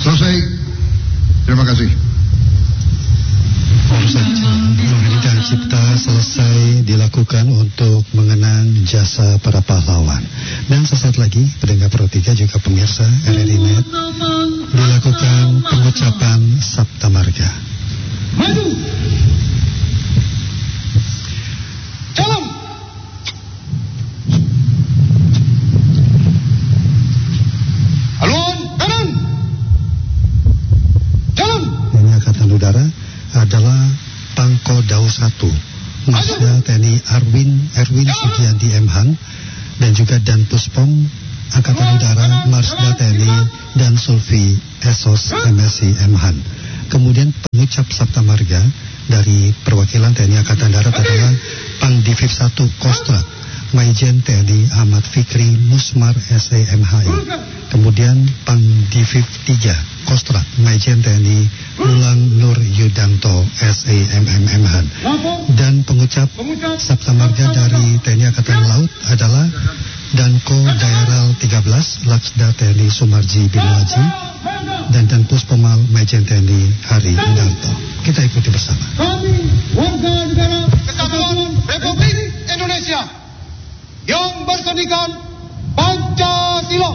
Selesai. Terima kasih. Mahardika Cipta selesai dilakukan untuk mengenang jasa para pahlawan. Dan sesaat lagi pendengar Pro 3 juga pemirsa RRI Net dilakukan pengucapan Sabta Marga. Maju. Jalan. Haluan kanan. Jalan. Ini Angkatan Udara adalah Pangkodau 1 Marsda TNI Erwin Sugianti Mhan, dan juga Dan Puspom Angkatan Udara Marsda TNI dan Sulfi Esos MSI Mhan. Kemudian pengucap Sabta Marga dari perwakilan TNI Angkatan Darat adalah Pangdivip 1 Kostrat Maijen TNI Ahmad Fikri Musmar SEMHI. Kemudian Pangdivip 3 Kostrat Maijen TNI Ulang Nur Yudanto SEMMMhan. Dan pengucap Sabta Marga dari TNI Angkatan Laut adalah Danko Daeral 13 Laksda TNI Sumarji Binwaji dan Puspomal Maijen TNI Hari Indarto. Kita ikuti bersama. Kami warga negara Kesatuan Republik Indonesia yang bersandingkan Pancasila.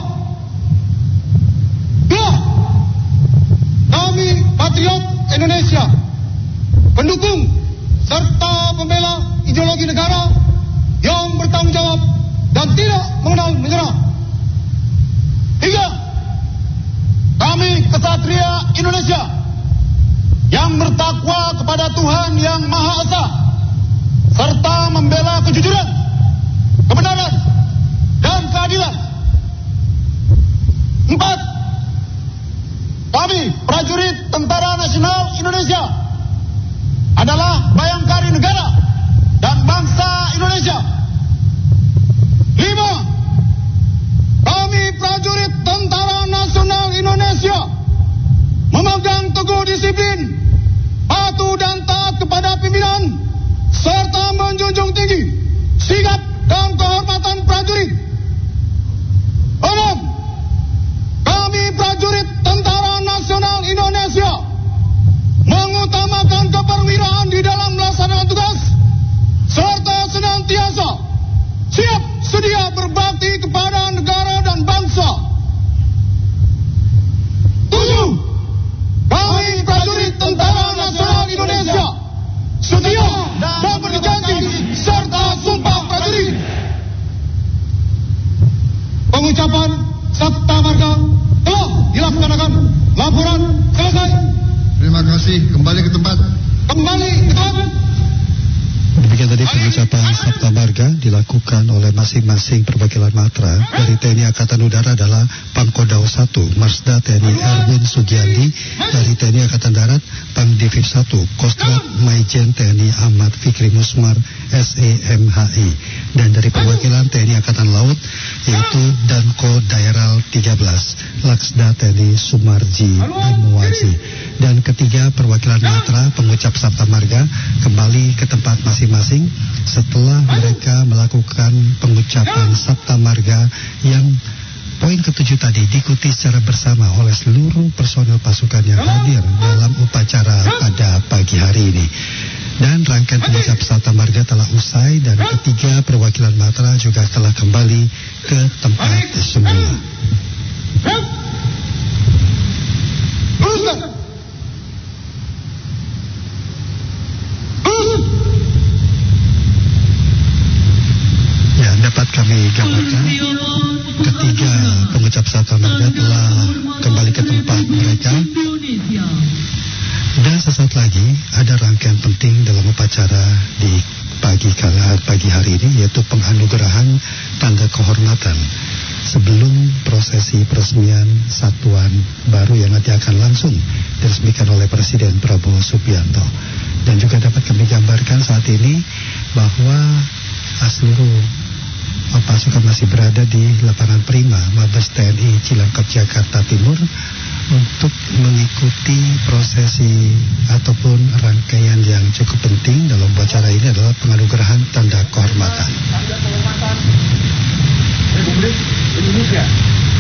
Dua, kami patriot Indonesia, pendukung serta pembela ideologi negara yang bertanggung jawab dan tidak mengenal menyerah. Tiga, kami kesatria Indonesia yang bertakwa kepada Tuhan Yang Maha Esa serta membela kejujuran, kebenaran, dan keadilan. Empat, kami prajurit Tentara Nasional Indonesia adalah bayangkari negara dan bangsa Indonesia. Lima, kami prajurit Tentara Nasional Indonesia memegang teguh disiplin, patuh dan taat kepada pimpinan, serta menjunjung tinggi sikap dan kehormatan prajurit. Enam, kami prajurit Tentara Nasional Indonesia mengutamakan keperwiraan di dalam melaksanakan tugas, serta senantiasa siap sedia berbakti kepada negara dan bangsa. Tujuh, kami prajurit Tentara Nasional Indonesia setia dan berjanji serta sumpah prajurit. Pengucapan Sabta Marga telah dilaksanakan. Laporan selesai. Terima kasih. Kembali ke tempat. Kembali ke tempat. Demikian tadi pengucapan Sabta Marga dilakukan oleh masing-masing perwakilan matra. Dari TNI Angkatan Udara adalah Pangkodau 1 Marsda TNI Erwin Sugianti, dari TNI Angkatan Darat Pangdivip 1 Kostrat Maijen TNI Ahmad Fikri Musmar SEMHI, dan dari perwakilan TNI Angkatan Laut yaitu Danko Daeral 13 Laksda TNI Sumarji Binwaji. Dan ketiga perwakilan matra pengucap Sabta Marga kembali ke tempat masing-masing setelah mereka melakukan pengucapan Sabta Marga yang poin ke-7 tadi diikuti secara bersama oleh seluruh personel pasukan yang hadir dalam upacara pada pagi hari ini. Dan rangkaian pengucap Sabta Marga telah usai dan ketiga perwakilan matra juga telah kembali ke tempat semula. Ya, dapat kami gambarkan ketiga pengucap Sabta Marga telah kembali ke tempat mereka. Dan sesaat lagi ada rangkaian penting dalam upacara di pagi hari ini, yaitu penganugerahan tanda kehormatan sebelum prosesi peresmian satuan baru yang nanti akan langsung diresmikan oleh Presiden Prabowo Subianto. Dan juga dapat kami gambarkan saat ini bahwa seluruh pasukan masih berada di lapangan Prima Mabes TNI Cilangkap Jakarta Timur untuk mengikuti prosesi ataupun rangkaian yang cukup penting dalam upacara ini adalah penganugerahan tanda kehormatan. Republik Indonesia